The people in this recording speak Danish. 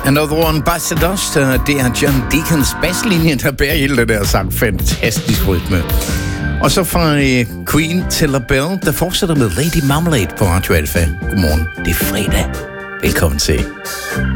Another One Bites the Dust. Det er John Deacons basslinje, der bærer hele det der sang. Fantastisk rytme. Og så fra Queen til LaBelle, der fortsætter med Lady Marmalade på Radio Alpha. Godmorgen, det er fredag. Velkommen til.